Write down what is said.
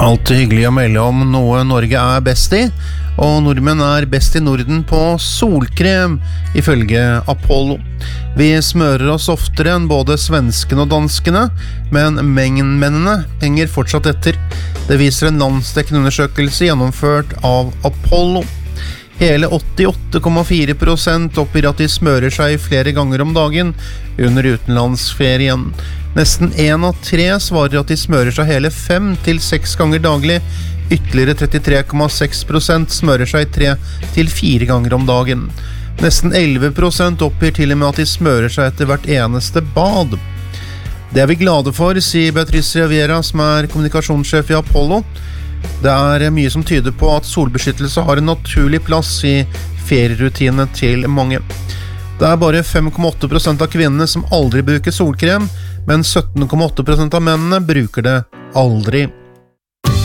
Alltid hyggelig å melde om noe Norge er best i, og nordmenn er best i Norden på solkrem, ifølge Apollo. Vi smører oss oftere enn både svenskene og danskene, men mennene henger fortsatt etter. Det viser en landsdekkende undersøkelse gjennomført av Apollo. Hele 88,4% oppgir at de smører seg flere ganger om dagen under utenlandsferien. Nesten 1 av 3 svarer at de smører seg hele 5 til 6 ganger daglig. Ytterligere 33,6% smører seg 3 til 4 ganger om dagen. Nesten 11% oppgir til og med at de smører seg etter hvert eneste bad. Det er vi glade for, sier Beatrice Riviera, som er kommunikasjonssjef i Apollo. Det er mye som tyder på at solbeskyttelse har en naturlig plass i ferierutinene til mange. Det er bare 5,8% av kvinnene som aldri bruker solkrem, men 17,8% av mennene bruker det aldri.